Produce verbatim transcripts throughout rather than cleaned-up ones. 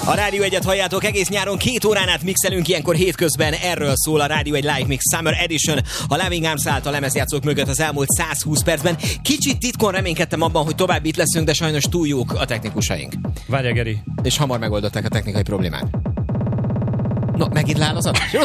A Rádió egyet halljátok, egész nyáron két órán át mixelünk, ilyenkor hétközben erről szól a Rádió egy Live Mix Summer Edition. A Loving Arms által lemezjátszók mögött az elmúlt száz húsz percben. Kicsit titkon reménykedtem abban, hogy tovább itt leszünk, de sajnos túl jók a technikusaink. Várja, Geri. És hamar megoldották a technikai problémát. No, megint lál az adás, jó?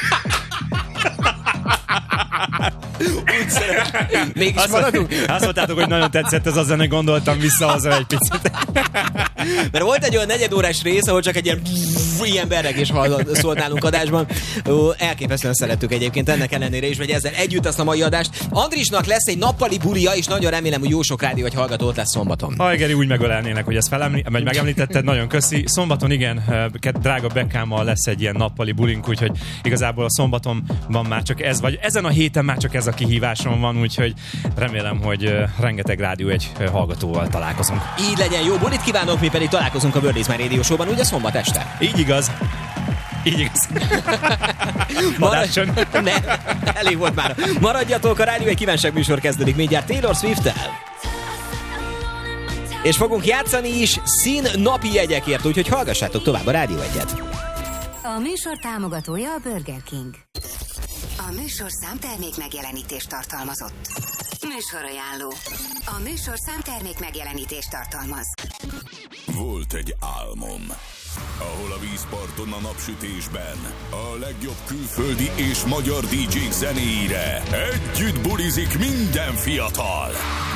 Úgy szeretem. Mégis azt maradunk? Azt mondtátok, hogy nagyon tetszett ez a zene, gondoltam vissza haza egy picit. Mert volt egy olyan negyedórás rész, ahol csak egy ilyen, ilyen berregés szólt nálunk adásban. Ó, elképesztően szerettük egyébként ennek ellenére is, vagy ezzel együtt azt a mai adást. Andrisnak lesz egy nappali bulia, és nagyon remélem, hogy jó sok rádió vagy hallgató ott lesz szombaton. Aj, Geri, úgy megölelnének, hogy ezt felemli- vagy megemlítetted, nagyon köszi. Szombaton igen, drága Beckhámmal lesz egy ilyen nappali bulink, úgyhogy igazából a szombaton van már csak ez, vagy ezen a héten már csak ez a kihívásom van, úgyhogy remélem, hogy rengeteg rádió egy hallgatóval találkozunk. Így legyen, jó bulit kívánok, mi pedig találkozunk a Bird Is My Radio Show-ban, ugye szombat este. Így igaz. Így igaz. Maradj... ne, elég volt már. Maradjatok, a Rádió egy kívánság műsor kezdődik mindjárt Taylor Swift-tel. És fogunk játszani is szín napi jegyekért, úgyhogy hallgassátok tovább a Rádió egyet. A műsor támogatója a Burger King. A műsor számtermék megjelenítést tartalmazott. Műsorajánló. A műsor számtermék megjelenítést tartalmaz. Volt egy álmom, ahol a vízparton a napsütésben a legjobb külföldi és magyar dé jék zenéire együtt bulizik minden fiatal.